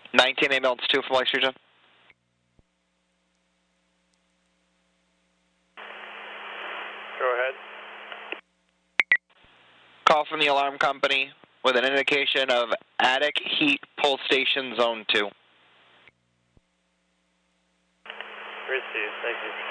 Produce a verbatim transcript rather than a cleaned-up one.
nineteen ambulance two from Lake Street, John. Go ahead. Call from the alarm company with an indication of attic heat pull station zone two. Received, thank you.